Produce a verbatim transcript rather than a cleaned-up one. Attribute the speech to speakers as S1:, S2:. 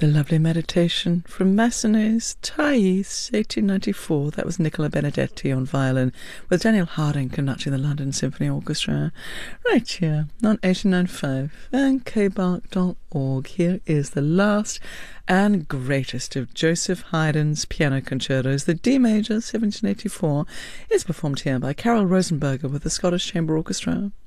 S1: A lovely meditation from Massenet's Thais, eighteen ninety-four. That was Nicola Benedetti on violin, with Daniel Harding conducting the London Symphony Orchestra. Right here on eighty-nine point five and k bark dot org. Here is the last and greatest of Joseph Haydn's piano concertos. The D major, seventeen eighty-four, is performed here by Carol Rosenberger with the Scottish Chamber Orchestra.